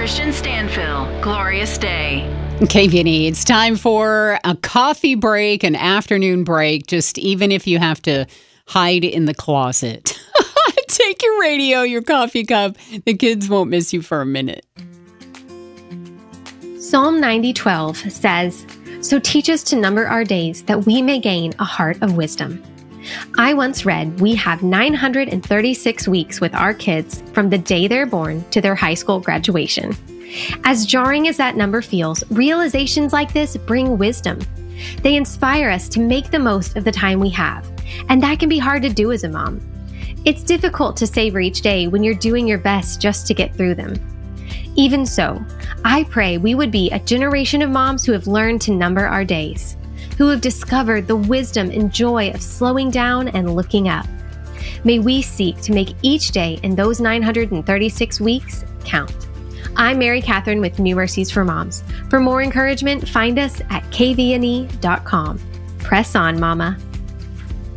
Christian Stanfill, Glorious Day. KVNE, it's time for a coffee break, an afternoon break, just even if you have to hide in the closet. Take your radio, your coffee cup. The kids won't miss you for a minute. Psalm 90:12 says, "So teach us to number our days that we may gain a heart of wisdom." I once read we have 936 weeks with our kids from the day they're born to their high school graduation. As jarring as that number feels, realizations like this bring wisdom. They inspire us to make the most of the time we have, and that can be hard to do as a mom. It's difficult to savor each day when you're doing your best just to get through them. Even so, I pray we would be a generation of moms who have learned to number our days, who have discovered the wisdom and joy of slowing down and looking up. May we seek to make each day in those 936 weeks count. I'm Mary Catherine with New Mercies for Moms. For more encouragement, find us at kvne.com. Press on, Mama.